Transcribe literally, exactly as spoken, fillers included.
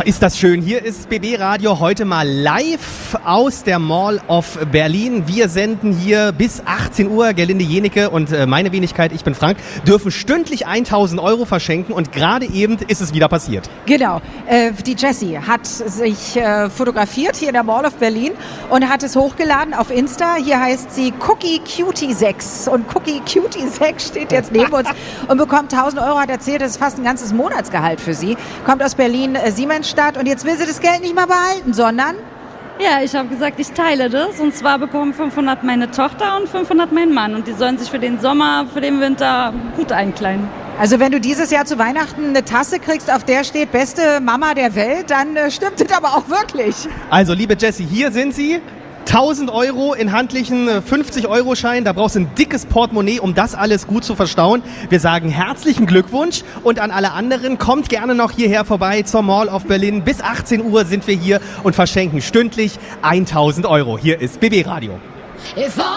ist das schön. Hier ist B B Radio heute mal live aus der Mall of Berlin. Wir senden hier bis achtzehn Uhr. Gerlinde Jenecke und meine Wenigkeit, ich bin Frank, dürfen stündlich tausend Euro verschenken und gerade eben ist es wieder passiert. Genau. Äh, die Jessie hat sich äh, fotografiert hier in der Mall of Berlin und hat es hochgeladen auf Insta. Hier heißt sie Cookie Cutie sechs und Cookie Cutie sechs steht jetzt neben uns und bekommt tausend Euro, hat erzählt, das ist fast ein ganzes Monatsgehalt für sie. Kommt aus Berlin, äh, Siemensstadt und jetzt will sie das Geld nicht mehr behalten, sondern... Ja, ich habe gesagt, ich teile das und zwar bekommen fünfhundert meine Tochter und fünfhundert mein Mann und die sollen sich für den Sommer, für den Winter gut einkleiden. Also wenn du dieses Jahr zu Weihnachten eine Tasse kriegst, auf der steht beste Mama der Welt, dann äh, stimmt das aber auch wirklich. Also liebe Jessie, hier sind sie. tausend Euro in handlichen fünfzig-Euro-Schein. Da brauchst du ein dickes Portemonnaie, um das alles gut zu verstauen. Wir sagen herzlichen Glückwunsch und an alle anderen, kommt gerne noch hierher vorbei zur Mall of Berlin. Bis achtzehn Uhr sind wir hier und verschenken stündlich tausend Euro. Hier ist B B Radio.